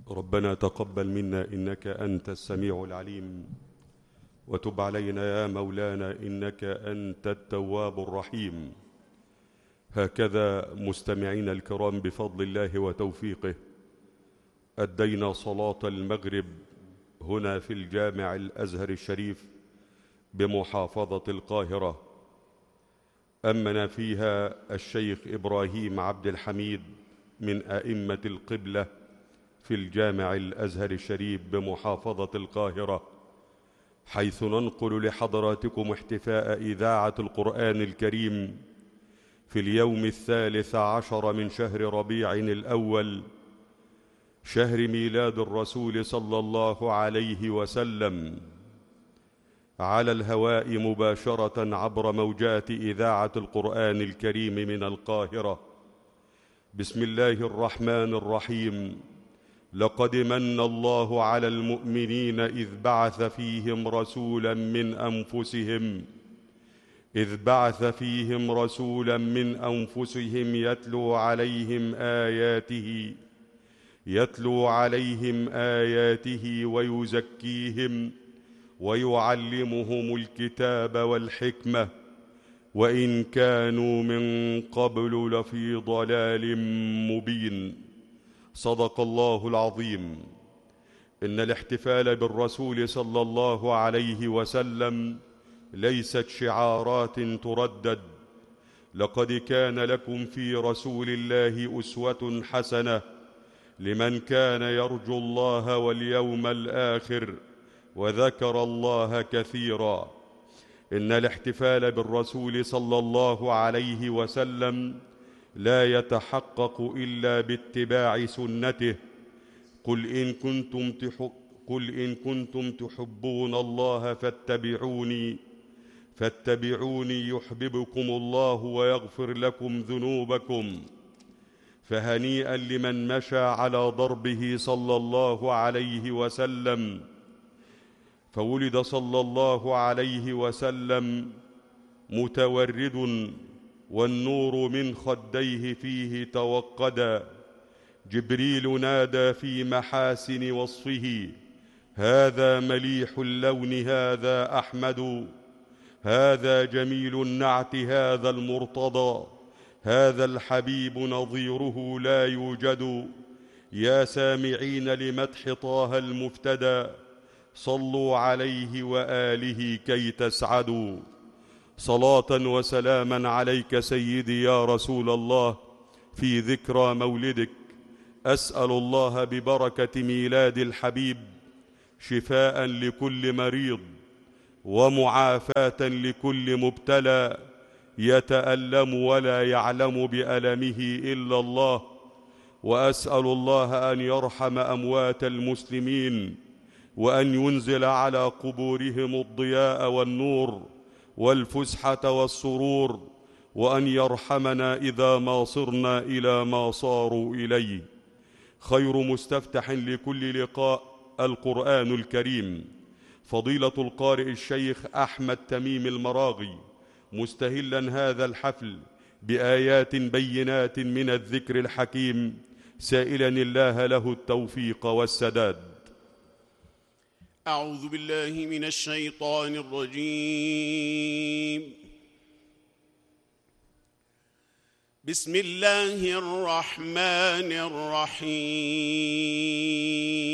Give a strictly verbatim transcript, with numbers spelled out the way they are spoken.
ربنا تقبل منا إنك أنت السميع العليم، وتب علينا يا مولانا إنك أنت التواب الرحيم. هكذا مستمعين الكرام بفضل الله وتوفيقه أدينا صلاة المغرب هنا في الجامع الأزهر الشريف بمحافظة القاهرة. أمنا فيها الشيخ إبراهيم عبد الحميد من أئمة القبلة في الجامع الأزهر الشريف بمحافظة القاهرة، حيث ننقل لحضراتكم احتفاء إذاعة القرآن الكريم في اليوم الثالث عشر من شهر ربيع الأول، شهر ميلاد الرسول صلى الله عليه وسلم، على الهواء مباشرة عبر موجات إذاعة القرآن الكريم من القاهرة. بسم الله الرحمن الرحيم. لقد من الله على المؤمنين إذ بعث فيهم رسولا من أنفسهم إذ بعث فيهم رسولا من أنفسهم يتلو عليهم آياته يتلو عليهم آياته ويزكيهم ويعلمهم الكتاب والحكمة وإن كانوا من قبل لفي ضلال مبين. صدق الله العظيم. إن الاحتفال بالرسول صلى الله عليه وسلم ليست شعارات تردد. لقد كان لكم في رسول الله أسوة حسنة لمن كان يرجو الله واليوم الآخر وذكر الله كثيرا. إن الاحتفال بالرسول صلى الله عليه وسلم لا يتحقق إلا باتباع سنته. قل إن كنتم تحب قل إن كنتم تحبون الله فاتبعوني فاتبعوني يحببكم الله ويغفر لكم ذنوبكم. فهنيئا لمن مشى على ضربه صلى الله عليه وسلم. فولد صلى الله عليه وسلم متورد والنور من خديه فيه توقدا. جبريل نادى في محاسن وصفه: هذا مليح اللون هذا أحمد، هذا جميل النعت هذا المرتضى، هذا الحبيب نظيره لا يوجد. يا سامعين لمدح طه المفتدى، صلوا عليه وآله كي تسعدوا. صلاة وسلاما عليك سيدي يا رسول الله في ذكرى مولدك. أسأل الله ببركة ميلاد الحبيب شفاء لكل مريض ومعافاة لكل مبتلى يتألم ولا يعلم بألمه إلا الله. وأسأل الله أن يرحم أموات المسلمين وأن ينزل على قبورهم الضياء والنور والفسحة والسرور، وأن يرحمنا إذا ما صرنا إلى ما صاروا إليه. خير مستفتح لكل لقاء القرآن الكريم. فضيلة القارئ الشيخ أحمد تميم المراغي مستهلا هذا الحفل بآيات بينات من الذكر الحكيم، سائلا الله له التوفيق والسداد. أعوذ بالله من الشيطان الرجيم. بسم الله الرحمن الرحيم.